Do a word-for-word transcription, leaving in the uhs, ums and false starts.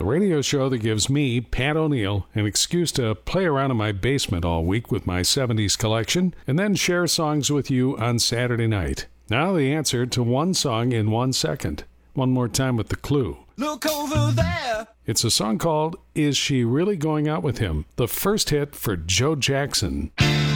The radio show that gives me, Pat O'Neill, an excuse to play around in my basement all week with my seventies collection and then share songs with you on Saturday night. Now the answer to one song in one second. One more time with the clue. Look over there. It's a song called Is She Really Going Out With Him? The first hit for Joe Jackson.